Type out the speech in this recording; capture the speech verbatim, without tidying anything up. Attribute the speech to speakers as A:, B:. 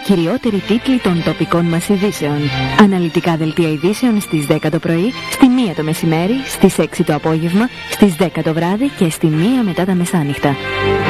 A: κυριότεροι τίτλοι των τοπικών μας ειδήσεων. Αναλυτικά δελτία ειδήσεων στις δέκα το πρωί, στη μία το μεσημέρι, στις έξι το απόγευμα, στις δέκα το βράδυ και στη μία μετά τα μεσάνυχτα.